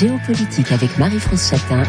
Géopolitique avec Marie-France Chatin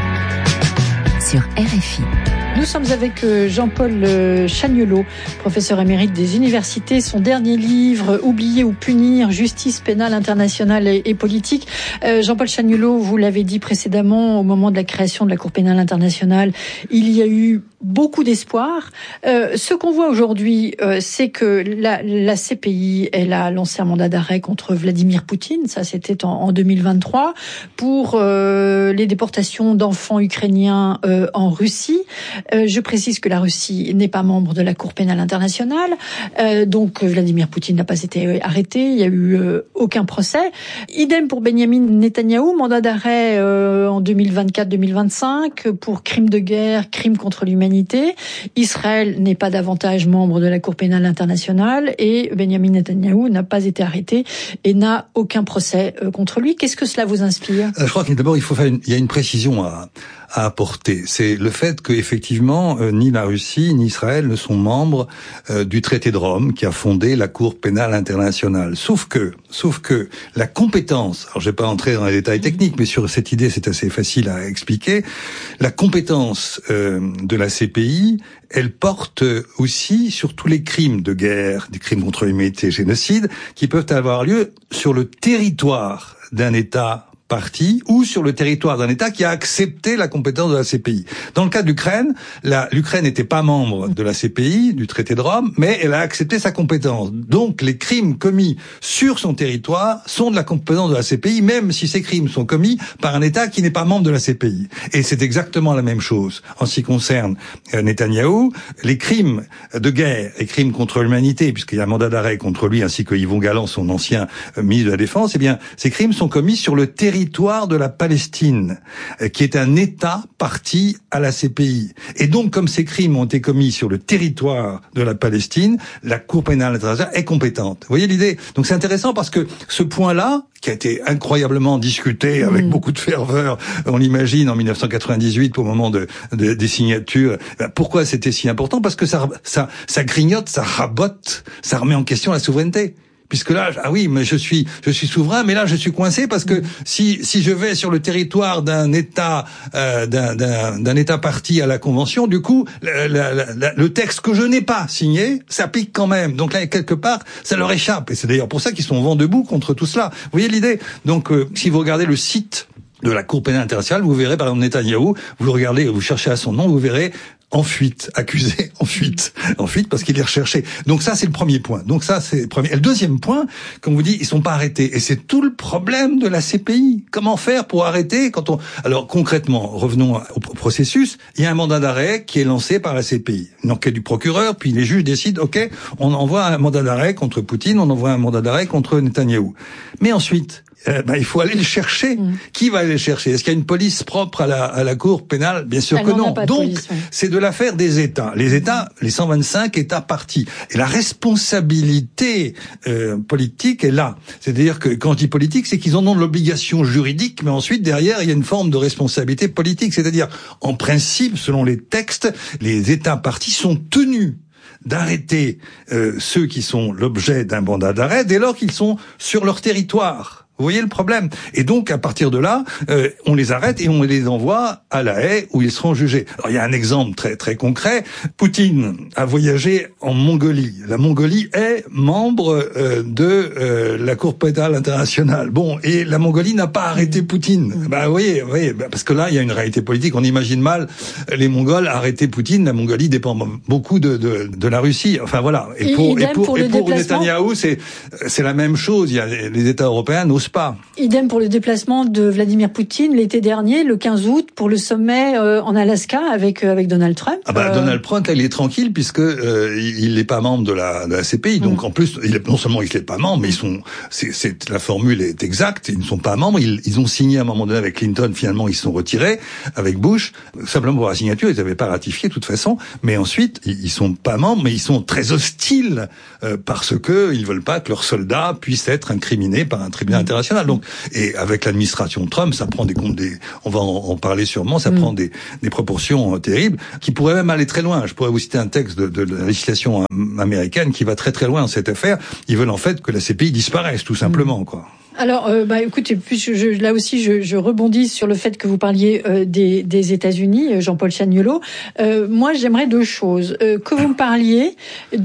sur RFI. Nous sommes avec Jean-Paul Chagnollaud, professeur émérite des universités. Son dernier livre, Oublier ou punir, justice pénale internationale et politique. Jean-Paul Chagnollaud, vous l'avez dit précédemment, au moment de la création de la Cour pénale internationale, il y a eu beaucoup d'espoir. Ce qu'on voit aujourd'hui, c'est que la CPI, elle a lancé un mandat d'arrêt contre Vladimir Poutine. Ça, c'était en 2023 pour les déportations d'enfants ukrainiens en Russie. Je précise que la Russie n'est pas membre de la Cour pénale internationale, donc Vladimir Poutine n'a pas été arrêté, il n'y a eu aucun procès. Idem pour Benyamin Netanyahou, mandat d'arrêt en 2024-2025 pour crimes de guerre, crimes contre l'humanité. Israël n'est pas davantage membre de la Cour pénale internationale et Benyamin Netanyahou n'a pas été arrêté et n'a aucun procès contre lui. Qu'est-ce que cela vous inspire ? Je crois que d'abord il y a une précision à apporter. C'est le fait que effectivement ni la Russie ni Israël ne sont membres du traité de Rome qui a fondé la Cour pénale internationale. Sauf que la compétence, alors je vais pas entrer dans les détails techniques, mais sur cette idée c'est assez facile à expliquer, la compétence de la CPI, elle porte aussi sur tous les crimes de guerre, des crimes contre l'humanité, génocide, qui peuvent avoir lieu sur le territoire d'un État parti ou sur le territoire d'un État qui a accepté la compétence de la CPI. Dans le cas de l'Ukraine, l'Ukraine n'était pas membre de la CPI, du traité de Rome, mais elle a accepté sa compétence. Donc les crimes commis sur son territoire sont de la compétence de la CPI, même si ces crimes sont commis par un État qui n'est pas membre de la CPI. Et c'est exactement la même chose en ce qui concerne Netanyahou. Les crimes de guerre et crimes contre l'humanité, puisqu'il y a un mandat d'arrêt contre lui, ainsi que Yvon Galland, son ancien ministre de la Défense, eh bien, ces crimes sont commis sur le territoire de la Palestine, qui est un État parti à la CPI. Et donc, comme ces crimes ont été commis sur le territoire de la Palestine, la Cour pénale internationale est compétente. Vous voyez l'idée ? Donc c'est intéressant parce que ce point-là, qui a été incroyablement discuté avec beaucoup de ferveur, on l'imagine, en 1998, au moment des signatures. Pourquoi c'était si important ? Parce que ça grignote, ça rabote, ça remet en question la souveraineté. Puisque là, ah oui, mais je suis souverain, mais là je suis coincé parce que si je vais sur le territoire d'un État d'un État parti à la Convention, du coup le texte que je n'ai pas signé s'applique quand même. Donc là quelque part, ça leur échappe et c'est d'ailleurs pour ça qu'ils sont vent debout contre tout cela. Vous voyez l'idée ? Donc si vous regardez le site de la Cour pénale internationale, vous verrez par exemple Netanyahou, vous le regardez, vous cherchez à son nom, vous verrez en fuite, accusé en fuite parce qu'il est recherché. Donc ça c'est le premier point. Donc ça c'est le premier. Et le deuxième point, comme vous dites, ils sont pas arrêtés et c'est tout le problème de la CPI. Comment faire pour arrêter alors concrètement, revenons au processus, il y a un mandat d'arrêt qui est lancé par la CPI. Une enquête du procureur, puis les juges décident OK, on envoie un mandat d'arrêt contre Poutine, on envoie un mandat d'arrêt contre Netanyahou. Mais ensuite il faut aller le chercher. Qui va aller le chercher ? Est-ce qu'il y a une police propre à la Cour pénale ? Bien sûr que non. Donc, police, c'est de l'affaire des États. Les États, les 125 États partis. Et la responsabilité politique est là. C'est-à-dire que quand je dis politique, c'est qu'ils en ont l'obligation juridique, mais ensuite, derrière, il y a une forme de responsabilité politique. C'est-à-dire, en principe, selon les textes, les États partis sont tenus d'arrêter ceux qui sont l'objet d'un mandat d'arrêt dès lors qu'ils sont sur leur territoire. Vous voyez le problème ? Et donc, à partir de là, on les arrête et on les envoie à La Haye où ils seront jugés. Alors, il y a un exemple très très concret. Poutine a voyagé en Mongolie. La Mongolie est membre de la Cour pénale internationale. Bon, et la Mongolie n'a pas arrêté Poutine. Vous voyez, parce que là, il y a une réalité politique. On imagine mal les Mongols arrêter Poutine. La Mongolie dépend beaucoup de la Russie. Enfin, voilà. Et pour Netanyahou, c'est la même chose. Il y a les États européens n'osent pas. Idem pour le déplacement de Vladimir Poutine l'été dernier, le 15 août, pour le sommet en Alaska avec Donald Trump. Donald Trump, là, il est tranquille puisque il n'est pas membre de la CPI. Donc en plus, non seulement il n'est pas membre, mais la formule est exacte. Ils ne sont pas membres. Ils ont signé à un moment donné avec Clinton. Finalement, ils se sont retirés avec Bush. Simplement pour la signature, ils n'avaient pas ratifié de toute façon. Mais ensuite, ils sont pas membres, mais ils sont très hostiles parce que ils veulent pas que leurs soldats puissent être incriminés par un tribunal international. Donc, et avec l'administration Trump, ça prend on va en parler sûrement, ça prend des proportions terribles, qui pourraient même aller très loin. Je pourrais vous citer un texte de la législation américaine qui va très très loin dans cette affaire. Ils veulent en fait que la CPI disparaisse, tout simplement, quoi. Alors, écoutez, là aussi, je rebondis sur le fait que vous parliez des États-Unis, Jean-Paul Chagnollot. Moi, j'aimerais deux choses. Que vous me parliez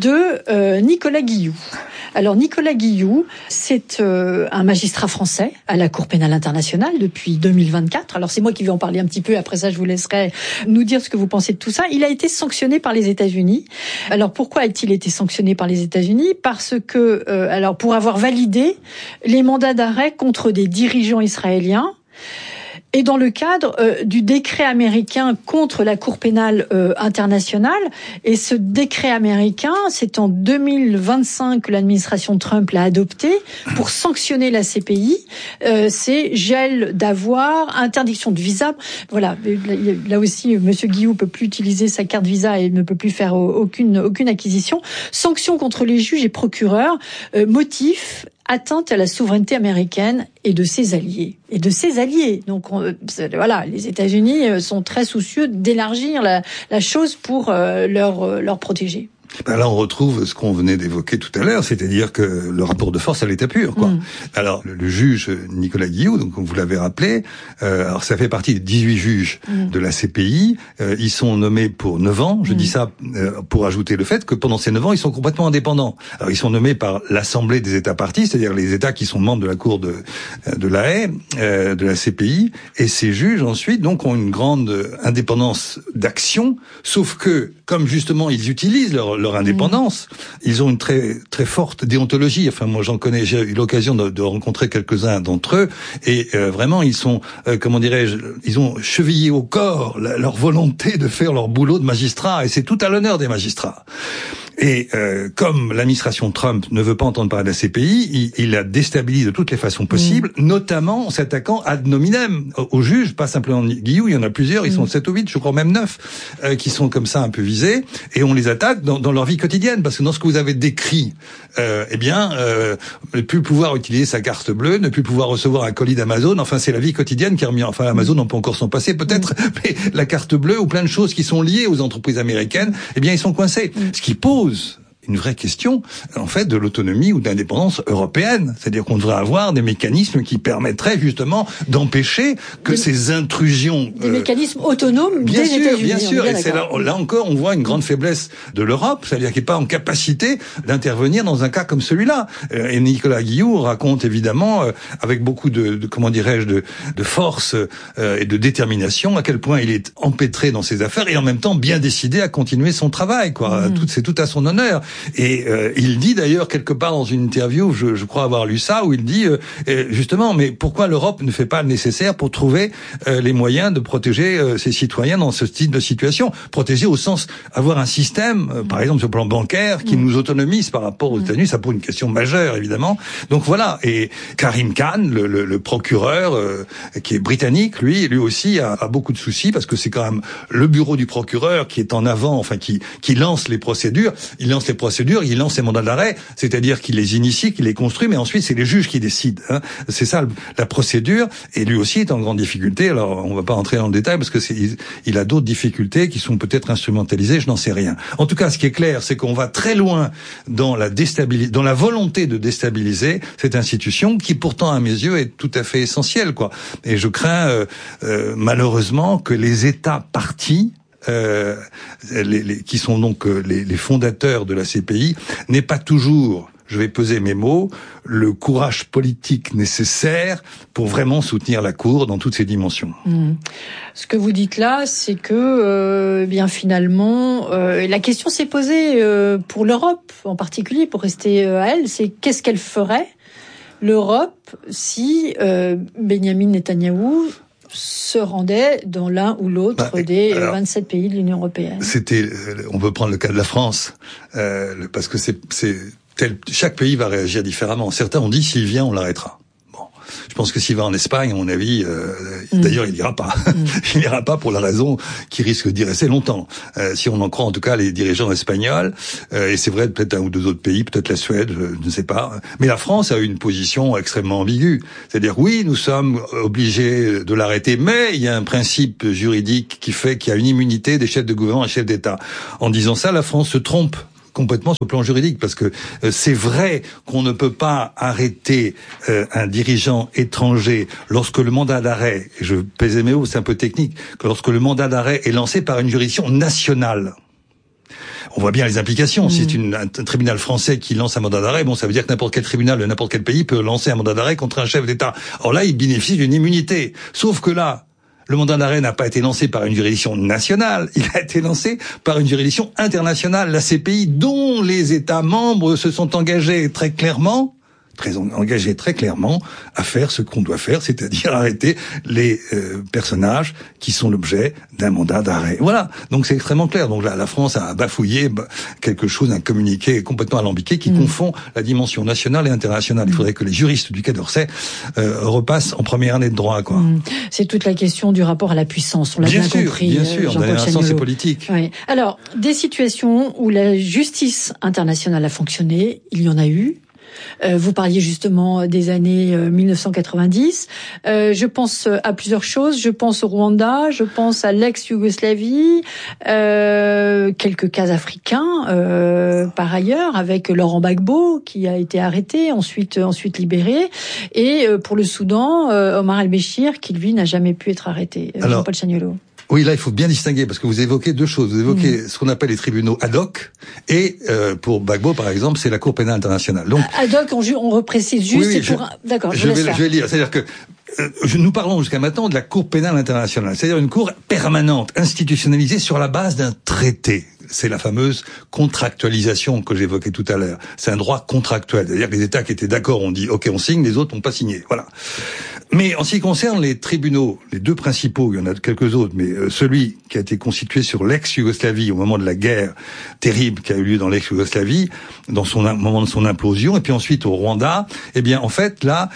de Nicolas Guilloux. Alors, Nicolas Guilloux, c'est un magistrat français à la Cour pénale internationale depuis 2024. Alors, c'est moi qui vais en parler un petit peu. Après ça, je vous laisserai nous dire ce que vous pensez de tout ça. Il a été sanctionné par les États-Unis. Alors, pourquoi a-t-il été sanctionné par les États-Unis ? Parce que, pour avoir validé les mandats d'arrêt contre des dirigeants israéliens. Et dans le cadre du décret américain contre la Cour pénale internationale, et ce décret américain, c'est en 2025 que l'administration Trump l'a adopté pour sanctionner la CPI. C'est gel d'avoirs, interdiction de visa. Voilà, là aussi, Monsieur Guilloux peut plus utiliser sa carte Visa et ne peut plus faire aucune acquisition. Sanctions contre les juges et procureurs. Motif: atteinte à la souveraineté américaine et de ses alliés. Donc voilà, les États-Unis sont très soucieux d'élargir la chose pour leur protéger. Là, on retrouve ce qu'on venait d'évoquer tout à l'heure, c'est-à-dire que le rapport de force à l'état pur, quoi. Alors, le juge Nicolas Guilloux, donc vous l'avez rappelé, alors ça fait partie des 18 juges de la CPI. Ils sont nommés pour 9 ans. Je dis ça pour ajouter le fait que pendant ces 9 ans, ils sont complètement indépendants. Alors, ils sont nommés par l'Assemblée des États parties, c'est-à-dire les États qui sont membres de la Cour de la Haye, de la CPI. Et ces juges, ensuite, donc, ont une grande indépendance d'action, sauf que, comme justement, ils utilisent leur indépendance, ils ont une très très forte déontologie. Enfin, moi, j'en connais, j'ai eu l'occasion de rencontrer quelques-uns d'entre eux, et vraiment, ils sont, ils ont chevillé au corps leur volonté de faire leur boulot de magistrat, et c'est tout à l'honneur des magistrats. Et comme l'administration Trump ne veut pas entendre parler de la CPI, il la déstabilise de toutes les façons possibles, notamment en s'attaquant ad nominem aux juges, pas simplement Guilloux, il y en a plusieurs, ils sont 7 ou 8, je crois même 9, qui sont comme ça un peu visés, et on les attaque dans leur vie quotidienne, parce que dans ce que vous avez décrit, ne plus pouvoir utiliser sa carte bleue, ne plus pouvoir recevoir un colis d'Amazon, enfin c'est la vie quotidienne qui a remis, enfin Amazon n'en peut encore s'en passer peut-être, mais la carte bleue ou plein de choses qui sont liées aux entreprises américaines, ils sont coincés. Ce qui pose une vraie question, en fait, de l'autonomie ou de l'indépendance européenne. C'est-à-dire qu'on devrait avoir des mécanismes qui permettraient justement d'empêcher que ces intrusions... Des mécanismes autonomes des États-Unis. Bien sûr, et c'est là encore, on voit une grande faiblesse de l'Europe, c'est-à-dire qu'elle n'est pas en capacité d'intervenir dans un cas comme celui-là. Et Nicolas Guilloux raconte évidemment, avec beaucoup de force et de détermination, à quel point il est empêtré dans ses affaires et en même temps bien décidé à continuer son travail, quoi. C'est tout à son honneur. Et il dit d'ailleurs quelque part dans une interview, je crois avoir lu ça, où il dit justement, mais pourquoi l'Europe ne fait pas le nécessaire pour trouver les moyens de protéger ses citoyens dans ce type de situation, protéger au sens avoir un système, par exemple sur le plan bancaire, qui nous autonomise par rapport aux États-Unis. Ça pose une question majeure évidemment. Donc voilà. Et Karim Khan, le procureur qui est britannique, lui aussi a beaucoup de soucis, parce que c'est quand même le bureau du procureur qui est en avant, enfin qui lance les procédures. Il lance ses mandats d'arrêt, c'est-à-dire qu'il les initie, qu'il les construit, mais ensuite c'est les juges qui décident. C'est ça la procédure, et lui aussi est en grande difficulté. Alors on va pas entrer dans le détail parce que il a d'autres difficultés qui sont peut-être instrumentalisées, je n'en sais rien. En tout cas, ce qui est clair, c'est qu'on va très loin dans la volonté de déstabiliser cette institution qui pourtant à mes yeux est tout à fait essentielle, quoi. Et je crains malheureusement que les États partis qui sont donc les fondateurs de la CPI, n'aient pas toujours, je vais peser mes mots, le courage politique nécessaire pour vraiment soutenir la Cour dans toutes ses dimensions. Ce que vous dites là, c'est que finalement, la question s'est posée pour l'Europe en particulier, pour rester à elle, c'est qu'est-ce qu'elle ferait, l'Europe, si Benyamin Netanyahou se rendait dans l'un ou l'autre des 27 pays de l'Union européenne. On peut prendre le cas de la France, parce que chaque pays va réagir différemment. Certains ont dit s'il vient, on l'arrêtera. Je pense que s'il va en Espagne, à mon avis, d'ailleurs, il n'ira pas. Il n'ira pas pour la raison qu'il risque d'y rester longtemps. Si on en croit en tout cas les dirigeants espagnols, et c'est vrai peut-être un ou deux autres pays, peut-être la Suède, je ne sais pas. Mais la France a eu une position extrêmement ambiguë. C'est-à-dire, oui, nous sommes obligés de l'arrêter, mais il y a un principe juridique qui fait qu'il y a une immunité des chefs de gouvernement et chefs d'État. En disant ça, la France se trompe complètement sur le plan juridique, parce que c'est vrai qu'on ne peut pas arrêter un dirigeant étranger lorsque le mandat d'arrêt, et je pèse mes mots, c'est un peu technique, que lorsque le mandat d'arrêt est lancé par une juridiction nationale. On voit bien les implications. Si c'est un tribunal français qui lance un mandat d'arrêt, bon, ça veut dire que n'importe quel tribunal de n'importe quel pays peut lancer un mandat d'arrêt contre un chef d'État. Or là, il bénéficie d'une immunité. Sauf que là, le mandat d'arrêt n'a pas été lancé par une juridiction nationale, il a été lancé par une juridiction internationale, la CPI, dont les États membres se sont engagés très clairement à faire ce qu'on doit faire, c'est-à-dire arrêter les personnages qui sont l'objet d'un mandat d'arrêt. Voilà, donc c'est extrêmement clair. Donc là, la France a bafouillé quelque chose, un communiqué complètement alambiqué qui confond la dimension nationale et internationale. Il faudrait que les juristes du Quai d'Orsay repassent en première année de droit, quoi. C'est toute la question du rapport à la puissance, on l'a bien compris. Bien sûr, dans un sens c'est politique. Oui. Alors, des situations où la justice internationale a fonctionné, il y en a eu. Vous parliez justement des années 1990. Je pense à plusieurs choses. Je pense au Rwanda, je pense à l'ex-Yougoslavie, quelques cas africains par ailleurs, avec Laurent Gbagbo qui a été arrêté, ensuite libéré, et pour le Soudan, Omar el-Béchir qui lui n'a jamais pu être arrêté. Jean-Paul Chagnollot. Oui, là, il faut bien distinguer, parce que vous évoquez deux choses. Vous évoquez ce qu'on appelle les tribunaux ad hoc, et pour Gbagbo, par exemple, c'est la Cour pénale internationale. Donc, ad hoc, on reprécise juste. Oui, d'accord, je vais lire. C'est-à-dire que nous parlons jusqu'à maintenant de la Cour pénale internationale, c'est-à-dire une cour permanente, institutionnalisée sur la base d'un traité. C'est la fameuse contractualisation que j'évoquais tout à l'heure. C'est un droit contractuel, c'est-à-dire que les États qui étaient d'accord ont dit « Ok, on signe », les autres n'ont pas signé. Voilà. Mais en ce qui concerne les tribunaux, les deux principaux, il y en a quelques autres, mais celui qui a été constitué sur l'ex-Yougoslavie au moment de la guerre terrible qui a eu lieu dans l'ex-Yougoslavie, dans son moment de son implosion, et puis ensuite au Rwanda, eh bien en fait là,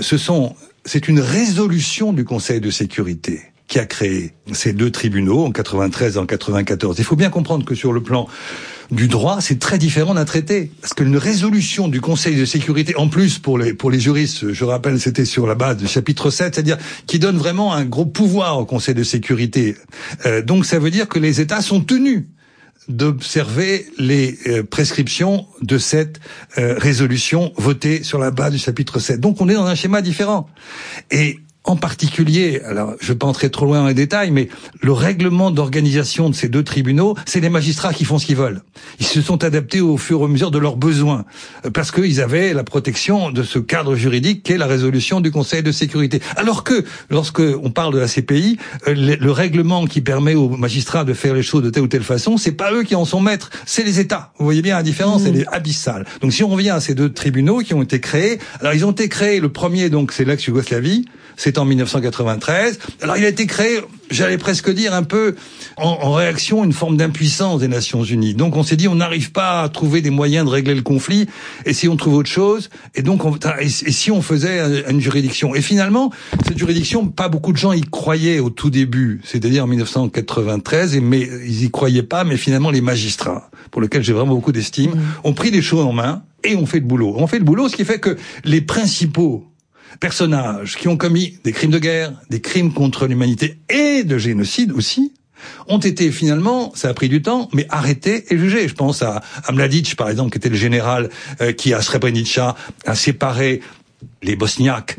c'est une résolution du Conseil de sécurité qui a créé ces deux tribunaux en 93 et en 94. Il faut bien comprendre que sur le plan du droit, c'est très différent d'un traité. Parce qu'une résolution du Conseil de sécurité, en plus pour les juristes, je rappelle, c'était sur la base du chapitre 7, c'est-à-dire qui donne vraiment un gros pouvoir au Conseil de sécurité. Donc ça veut dire que les États sont tenus d'observer les prescriptions de cette résolution votée sur la base du chapitre 7. Donc on est dans un schéma différent. Et en particulier, alors je ne vais pas entrer trop loin dans les détails, mais le règlement d'organisation de ces deux tribunaux, c'est les magistrats qui font ce qu'ils veulent. Ils se sont adaptés au fur et à mesure de leurs besoins, parce qu'ils avaient la protection de ce cadre juridique qu'est la résolution du Conseil de sécurité. Alors que, lorsque on parle de la CPI, le règlement qui permet aux magistrats de faire les choses de telle ou telle façon, c'est pas eux qui en sont maîtres, c'est les États. Vous voyez bien la différence, elle est abyssale. Donc si on revient à ces deux tribunaux qui ont été créés, alors ils ont été créés, le premier donc c'est l'ex-Yougoslavie, c'est en 1993. Alors il a été créé, j'allais presque dire un peu en réaction à une forme d'impuissance des Nations Unies. Donc on s'est dit on n'arrive pas à trouver des moyens de régler le conflit, et si on trouve autre chose, et donc et si on faisait une juridiction. Et finalement, cette juridiction, pas beaucoup de gens y croyaient au tout début, c'est-à-dire en 1993, mais ils y croyaient pas, mais finalement les magistrats, pour lesquels j'ai vraiment beaucoup d'estime, ont pris les choses en main et ont fait le boulot. On fait le boulot, ce qui fait que les principaux personnages qui ont commis des crimes de guerre, des crimes contre l'humanité et de génocide aussi, ont été finalement, ça a pris du temps, mais arrêtés et jugés. Je pense à Mladic, par exemple, qui était le général qui, à Srebrenica, a séparé les Bosniaques,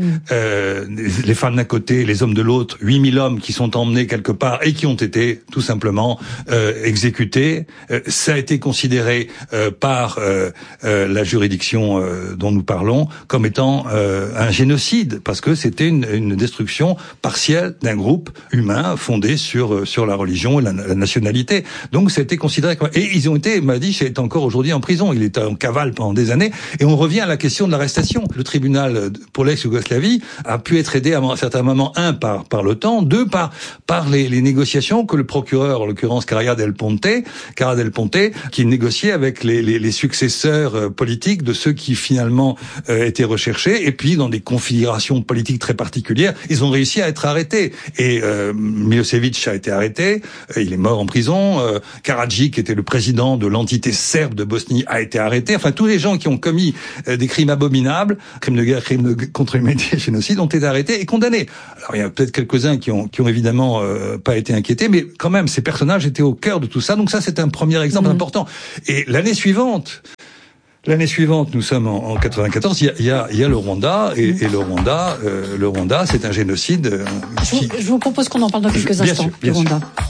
les femmes d'un côté, les hommes de l'autre, 8000 hommes qui sont emmenés quelque part et qui ont été tout simplement exécutés. Ça a été considéré par la juridiction dont nous parlons comme étant un génocide, parce que c'était une destruction partielle d'un groupe humain fondé sur la religion et la nationalité. Donc ça a été considéré comme... Et ils ont été, Mladic est encore aujourd'hui en prison, il était en cavale pendant des années, et on revient à la question de l'arrestation. Le tribunal pour l'ex-Yougoslavie a pu être aidé à un certain moment, par l'OTAN, deux, par les négociations que le procureur, en l'occurrence Carrera del Ponte, qui négociait avec les successeurs politiques de ceux qui finalement étaient recherchés, et puis dans des configurations politiques très particulières, ils ont réussi à être arrêtés. Et Milosevic a été arrêté, il est mort en prison, Karadzic, qui était le président de l'entité serbe de Bosnie, a été arrêté. Enfin, tous les gens qui ont commis des crimes abominables, crimes de guerre, crimes contre l'humanité et génocide ont été arrêtés et condamnés. Alors il y a peut-être quelques-uns qui ont évidemment pas été inquiétés, mais quand même ces personnages étaient au cœur de tout ça. Donc ça c'est un premier exemple important. Et l'année suivante, nous sommes en 94. Il y a le Rwanda et le Rwanda, c'est un génocide. Je vous propose qu'on en parle dans quelques instants. Bien sûr. Rwanda.